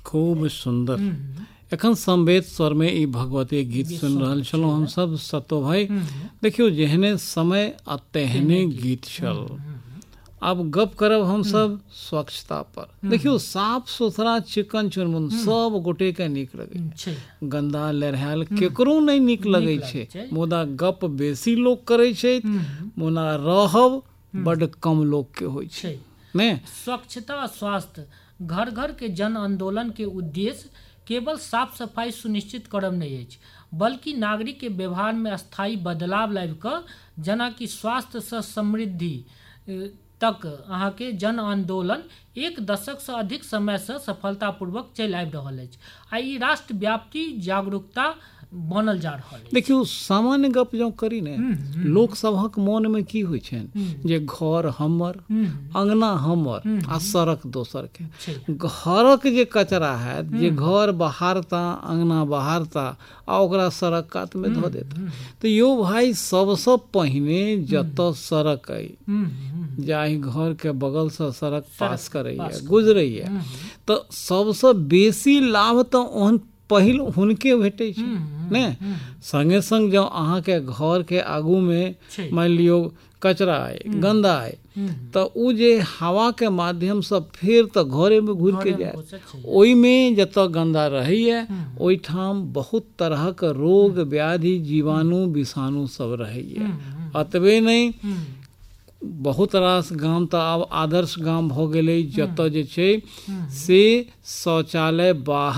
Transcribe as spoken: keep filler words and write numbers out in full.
खूब सुंदर। एखन संवेद स्वर में ई भगवती गीत सुन रहल छलहुँ हम सब सतो भाई। देखियो जेहने समय आ तेहने गीत छल। अब गप करब हम सब स्वच्छता पर। देखियो साफ सुथरा चिकन चुनमुन सब गोटे के नीक लगे, गंदा लरहाल केकरो नहीं नीक लगे छे। मुदा गप बेसी लोग करे छे, मुना रहब बड़ कम लोग के होय छे ने। स्वच्छता और स्वास्थ्य घर घर के जन आंदोलन के उद्देश्य केवल साफ सफाई सुनिश्चित करब नहीं अछि, बल्कि नागरिक के व्यवहार में स्थायी बदलाव लाबि कऽ जेना कि स्वास्थ्य से समृद्धि तक अहाँ के जन आंदोलन एक दशक से अधिक समय से सफलतापूर्वक चलि आबि रहल अछि आ ई राष्ट्रव्यापी जागरूकता बनल जा रहल अछि। देखियो सामान्य गप जो करी ने, लोक सभक मन में की होय छन जे घर हमर, अंगना हमर आ सड़क दोसर के। घरक जे कचरा है जे घर बहारता, अंगना बहारता आ ओकरा सड़क कात में धो देता। तो यो भाई सबसे पहिने जत सड़क है, जाहि घर के बगल से सड़क पास करैया गुजरैया, तो सबसे बेसी लाभ तो ओहन पहिल हुनके भेटे छै ने। संगे संग जब अहाँ के घर के आगू में मान लियो कचरा है, गंदा है, तो उ जे हवा के माध्यम से फिर तो घरे में घुर के जाए, ओई में जत गंदा रहिए ओई ठाम बहुत तरह के रोग व्याधि जीवाणु विषाणु सब रहिए। अतबे नहीं, बहुत रास गाम तो अब आदर्श गाम भ गेलै, जत जे छै से शौचालय बाहर